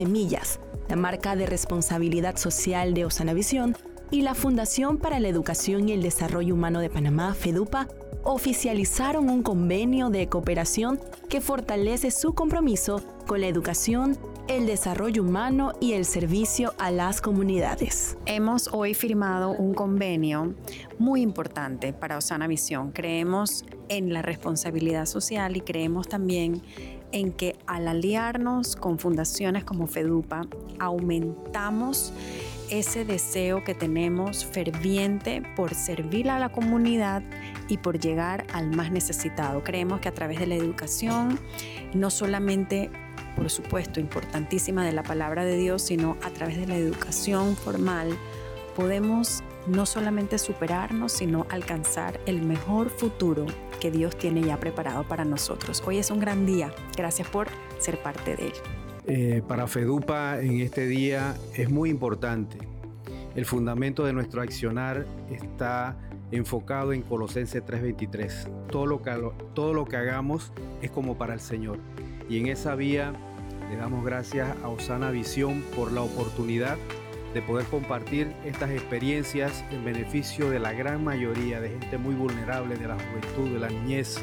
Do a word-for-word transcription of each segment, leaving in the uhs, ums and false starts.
Semillas, la marca de responsabilidad social de Osana Visión, y la Fundación para la Educación y el Desarrollo Humano de Panamá, FEDUPA, oficializaron un convenio de cooperación que fortalece su compromiso con la educación, el desarrollo humano y el servicio a las comunidades. Hemos hoy firmado un convenio muy importante para Osana Visión. Creemos en la responsabilidad social y creemos también en que al aliarnos con fundaciones como FEDUPA, aumentamos ese deseo que tenemos ferviente por servir a la comunidad y por llegar al más necesitado. Creemos que a través de la educación, no solamente, por supuesto, importantísima de la palabra de Dios, sino a través de la educación formal, podemos no solamente superarnos, sino alcanzar el mejor futuro que Dios tiene ya preparado para nosotros. Hoy es un gran día. Gracias por ser parte de él. Eh, para FEDUPA en este día es muy importante. El fundamento de nuestro accionar está enfocado en Colosenses tres veintitrés. Todo lo que, todo lo que hagamos es como para el Señor. Y en esa vía le damos gracias a Osana Visión por la oportunidad de poder compartir estas experiencias en beneficio de la gran mayoría de gente muy vulnerable, de la juventud, de la niñez,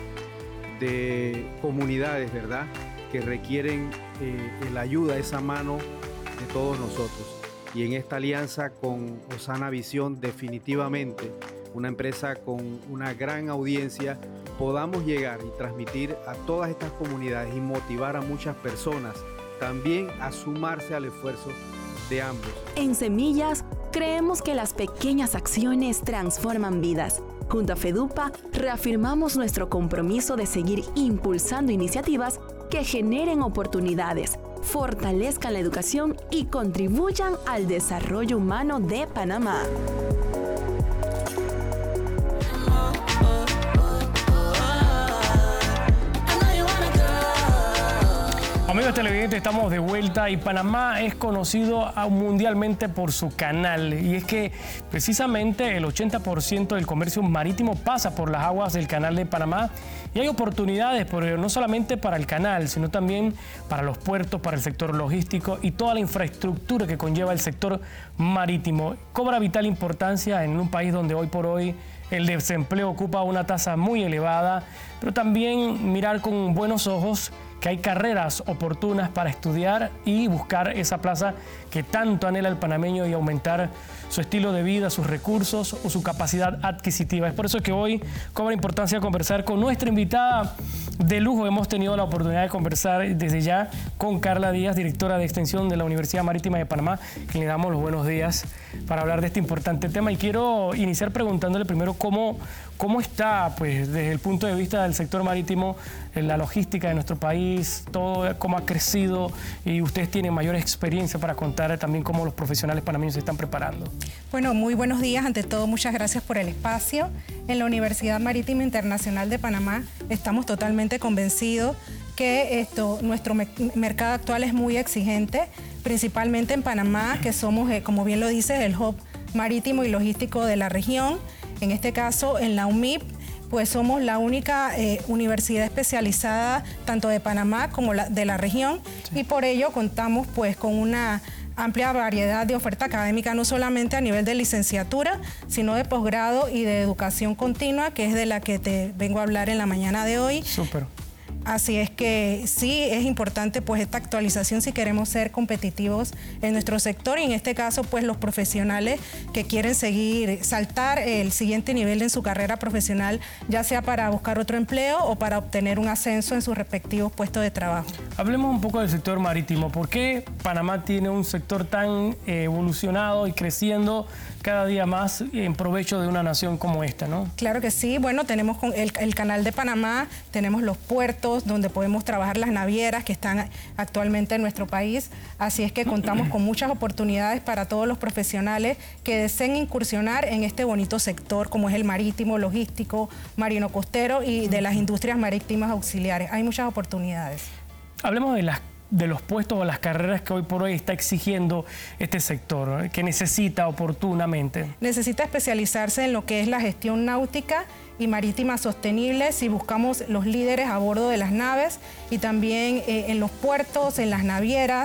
de comunidades, ¿verdad?, que requieren eh, la ayuda, esa mano de todos nosotros. Y en esta alianza con Osana Visión, definitivamente una empresa con una gran audiencia, podamos llegar y transmitir a todas estas comunidades y motivar a muchas personas también a sumarse al esfuerzo de ambos. En Semillas, creemos que las pequeñas acciones transforman vidas. Junto a FEDUPA, reafirmamos nuestro compromiso de seguir impulsando iniciativas que generen oportunidades, fortalezcan la educación y contribuyan al desarrollo humano de Panamá. Amigos televidentes, estamos de vuelta y Panamá es conocido mundialmente por su canal, y es que precisamente el ochenta por ciento del comercio marítimo pasa por las aguas del canal de Panamá, y hay oportunidades, pero no solamente para el canal, sino también para los puertos, para el sector logístico y toda la infraestructura que conlleva el sector marítimo. Cobra vital importancia en un país donde hoy por hoy el desempleo ocupa una tasa muy elevada, pero también mirar con buenos ojos que hay carreras oportunas para estudiar y buscar esa plaza que tanto anhela el panameño y aumentar su estilo de vida, sus recursos o su capacidad adquisitiva. Es por eso que hoy cobra importancia conversar con nuestra invitada de lujo. Hemos tenido la oportunidad de conversar desde ya con Carla Díaz, directora de Extensión de la Universidad Marítima de Panamá, que le damos los buenos días para hablar de este importante tema. Y quiero iniciar preguntándole primero cómo, cómo está, pues, desde el punto de vista del sector marítimo, la logística de nuestro país, todo cómo ha crecido, y ustedes tienen mayor experiencia para contar también cómo los profesionales panameños se están preparando. Bueno, muy buenos días. Ante todo, muchas gracias por el espacio. En la Universidad Marítima Internacional de Panamá estamos totalmente convencidos que esto, nuestro me mercado actual es muy exigente, principalmente en Panamá, que somos, eh, como bien lo dices, el hub marítimo y logístico de la región. En este caso, en la U M I P, pues somos la única eh, universidad especializada tanto de Panamá como la, de la región, sí. Y por ello contamos pues con una amplia variedad de oferta académica, no solamente a nivel de licenciatura, sino de posgrado y de educación continua, que es de la que te vengo a hablar en la mañana de hoy. Súper. Así es que sí es importante pues esta actualización si queremos ser competitivos en nuestro sector, y en este caso pues los profesionales que quieren seguir, saltar el siguiente nivel en su carrera profesional, ya sea para buscar otro empleo o para obtener un ascenso en sus respectivos puestos de trabajo. Hablemos un poco del sector marítimo. ¿Por qué Panamá tiene un sector tan eh, evolucionado y creciendo cada día más en provecho de una nación como esta, ¿no? Claro que sí. Bueno, tenemos con el, el canal de Panamá, tenemos los puertos donde podemos trabajar las navieras que están actualmente en nuestro país. Así es que contamos con muchas oportunidades para todos los profesionales que deseen incursionar en este bonito sector como es el marítimo, logístico, marino costero y de las industrias marítimas auxiliares. Hay muchas oportunidades. Hablemos de las de los puestos o las carreras que hoy por hoy está exigiendo este sector, ¿no?, que necesita oportunamente. Necesita especializarse en lo que es la gestión náutica y marítima sostenible si buscamos los líderes a bordo de las naves, y también eh, en los puertos, en las navieras,